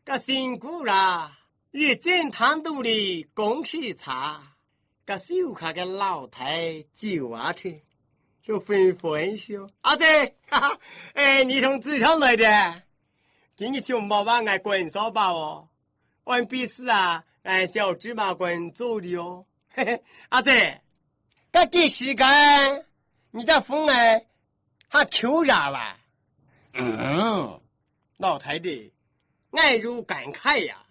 个辛苦啦，越正堂肚里公事茶，个手下个老太酒啊去，就纷纷说：“阿仔，哈哈，你从职场来的，今日就冇把俺滚烧包哦，俺必须啊，俺小芝麻棍做的哦，嘿嘿，阿仔，个给时间，你的风还求啥吧？老太太。”爱如感慨呀，